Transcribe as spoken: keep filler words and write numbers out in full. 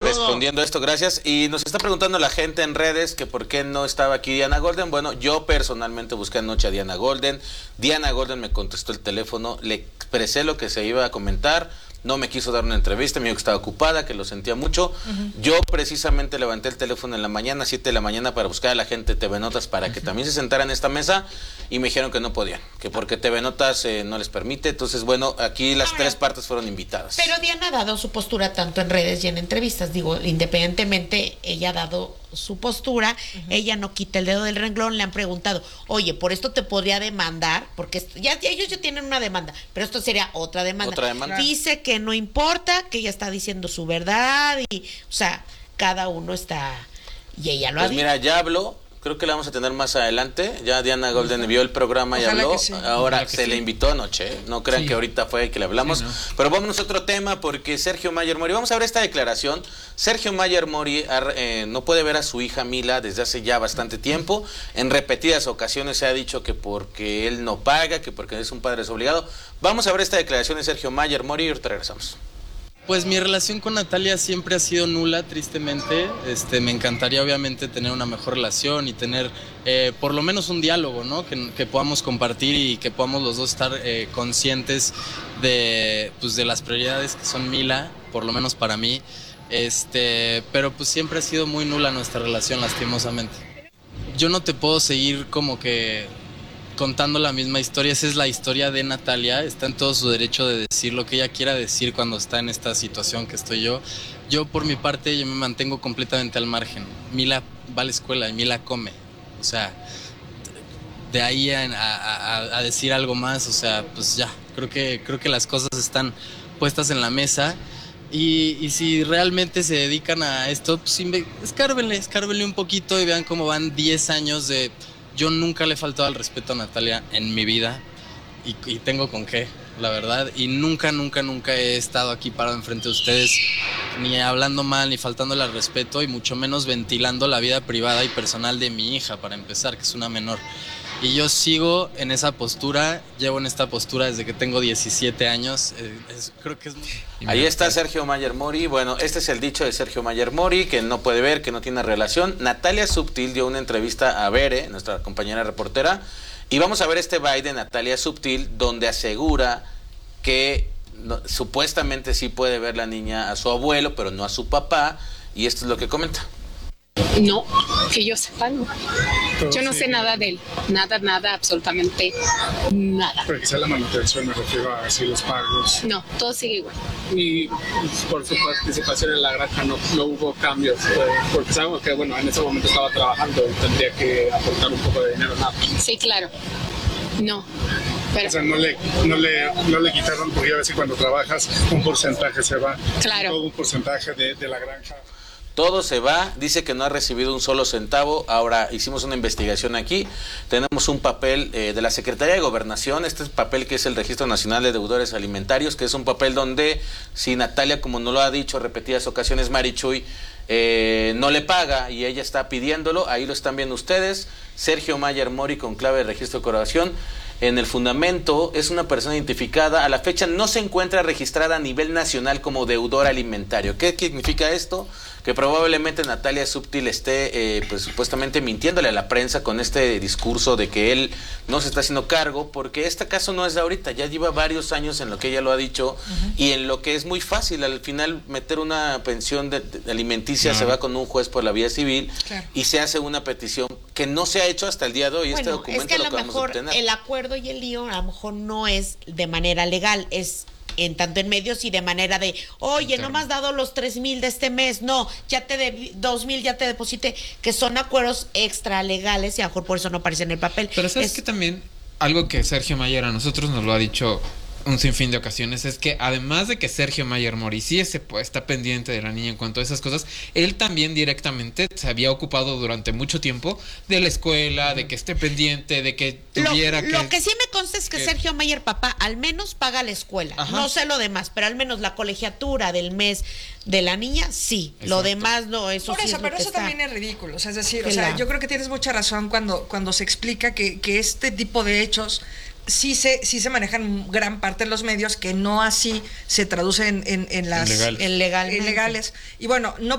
respondiendo a esto, gracias. Y nos está preguntando la gente en redes que por qué no estaba aquí Diana Golden. Bueno, yo personalmente busqué anoche a Diana Golden. Diana Golden me contestó el teléfono, le expresé lo que se iba a comentar. No me quiso dar una entrevista, me dijo que estaba ocupada, que lo sentía mucho. Uh-huh. Yo precisamente levanté el teléfono en la mañana, siete de la mañana, para buscar a la gente de T V Notas para uh-huh. que también se sentara en esta mesa, y me dijeron que no podían, que porque T V Notas eh, no les permite. Entonces, bueno, aquí las Ahora, tres partes fueron invitadas. Pero Diana ha dado su postura tanto en redes y en entrevistas. Digo, independientemente, ella ha dado su postura, uh-huh. ella no quita el dedo del renglón. Le han preguntado, oye, por esto te podría demandar, porque ya, ya ellos ya tienen una demanda, pero esto sería otra demanda. Otra demanda. Dice que no importa, que ella está diciendo su verdad, y, o sea, cada uno está, y ella lo pues ha dicho. Mira, ya habló. Creo que la vamos a tener más adelante. Ya Diana Golden vio el programa y Ojalá habló. Sí. Ahora se sí. le invitó anoche. ¿eh? No crean sí. que ahorita fue que le hablamos. Sí, no. Pero vámonos a otro tema, porque Sergio Mayer Mori. Vamos a ver esta declaración. Sergio Mayer Mori eh, no puede ver a su hija Mila desde hace ya bastante tiempo. En repetidas ocasiones se ha dicho que porque él no paga, que porque es un padre desobligado. Vamos a ver esta declaración de Sergio Mayer Mori y ahorita regresamos. Pues mi relación con Natalia siempre ha sido nula, tristemente. Este, me encantaría obviamente tener una mejor relación y tener eh, por lo menos un diálogo, ¿no? Que, que podamos compartir y que podamos los dos estar eh, conscientes de, pues, de las prioridades que son Mila, por lo menos para mí. Este, pero pues siempre ha sido muy nula nuestra relación, lastimosamente. Yo no te puedo seguir como que contando la misma historia. Esa es la historia de Natalia, está en todo su derecho de decir lo que ella quiera decir cuando está en esta situación que estoy yo. Yo por mi parte yo me mantengo completamente al margen. Mila va a la escuela y Mila come, o sea, de ahí a, a, a decir algo más, o sea, pues ya, creo que, creo que las cosas están puestas en la mesa. Y, y si realmente se dedican a esto, pues escárbenle, escárbenle un poquito y vean cómo van diez años de... Yo nunca le he faltado al respeto a Natalia en mi vida y, y tengo con qué, la verdad. Y nunca, nunca, nunca he estado aquí parado enfrente de ustedes ni hablando mal, ni faltándole al respeto y mucho menos ventilando la vida privada y personal de mi hija, para empezar, que es una menor. Y yo sigo en esa postura, llevo en esta postura desde que tengo diecisiete años. Eh, es, creo que es muy... Ahí está Sergio Mayer Mori. Bueno, este es el dicho de Sergio Mayer Mori, que no puede ver, que no tiene relación. Natalia Subtil dio una entrevista a Bere, nuestra compañera reportera, y vamos a ver este bye de Natalia Subtil, donde asegura que no, supuestamente sí puede ver la niña a su abuelo, pero no a su papá, y esto es lo que comenta. No, que yo sepa, no. Yo no sé nada de él, nada, nada, absolutamente nada. Pero quizá la manutención, me refiero a así los pagos. No, todo sigue igual. Y por su participación en la granja no, no hubo cambios, eh, porque sabemos que, bueno, en ese momento estaba trabajando y tendría que aportar un poco de dinero, nada. Sí, claro. No. Pero... O sea, no le, no, le, no le quitaron, porque ya ves que cuando trabajas un porcentaje se va. Claro. Todo un porcentaje de, de la granja. Todo se va, dice que no ha recibido un solo centavo. Ahora hicimos una investigación aquí, tenemos un papel eh, de la Secretaría de Gobernación, este papel que es el Registro Nacional de Deudores Alimentarios, que es un papel donde si Natalia, como no lo ha dicho repetidas ocasiones Marichuy, eh, no le paga y ella está pidiéndolo, ahí lo están viendo ustedes. Sergio Mayer Mori con clave de registro de corporación. En el fundamento es una persona identificada, a la fecha no se encuentra registrada a nivel nacional como deudor alimentario. ¿Qué significa esto? Que probablemente Natalia Subtil esté eh, pues supuestamente mintiéndole a la prensa con este discurso de que él no se está haciendo cargo, porque este caso no es de ahorita, ya lleva varios años en lo que ella lo ha dicho. Uh-huh. Y en lo que es muy fácil, al final meter una pensión de, de alimenticia, uh-huh, se va con un juez por la vía civil, claro, y se hace una petición que no se ha hecho hasta el día de hoy. Bueno, este documento es que a lo, lo mejor el acuerdo y el lío a lo mejor no es de manera legal, es en tanto en medios y de manera de, oye, no me has dado los tres mil de este mes, no, ya te de dos mil, ya te deposité, que son acuerdos extralegales y a lo mejor por eso no aparece en el papel. Pero sabes es... que también algo que Sergio Mayer a nosotros nos lo ha dicho un sinfín de ocasiones es que además de que Sergio Mayer Mori sí ese, pues, está pendiente de la niña en cuanto a esas cosas, él también directamente se había ocupado durante mucho tiempo de la escuela, de que esté pendiente, de que tuviera lo, que... Lo que sí me consta es que, que Sergio Mayer papá al menos paga la escuela, ajá, no sé lo demás, pero al menos la colegiatura del mes de la niña, sí. Exacto. Lo demás no, eso Por sí eso, es pero eso está. También es ridículo, o sea, es decir, que o sea, la... yo creo que tienes mucha razón cuando, cuando se explica que, que este tipo de hechos sí se, sí se manejan gran parte de los medios, que no así se traducen en, en las Ilegal. en legal, en legales. Y bueno, no